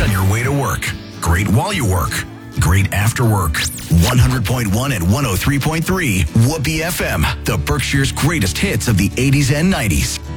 on your way to work. Great while you work. Great after work. 100.1 and 103.3 Whoopee FM. The Berkshire's greatest hits of the 80s and 90s.